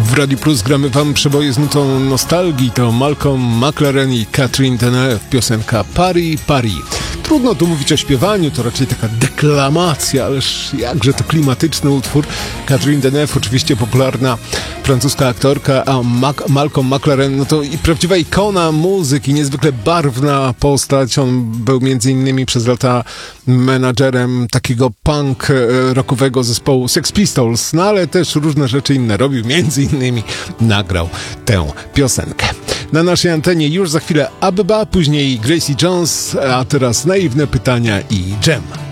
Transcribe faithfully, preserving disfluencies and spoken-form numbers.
W Radiu Plus gramy wam przeboje z nutą nostalgii. To Malcolm McLaren i Catherine Deneuve, piosenka Paris, Paris. Trudno tu mówić o śpiewaniu, to raczej taka deklamacja, ależ jakże to klimatyczny utwór. Catherine Deneuve, oczywiście popularna francuska aktorka, a Mac- Malcolm McLaren, no to i prawdziwa ikona muzyki, niezwykle barwna postać. On był między innymi przez lata menadżerem takiego punk rockowego zespołu Sex Pistols, no ale też różne rzeczy inne robił, między innymi nagrał tę piosenkę. Na naszej antenie już za chwilę Abba, później Gracie Jones, a teraz naiwne pytania i Dżem.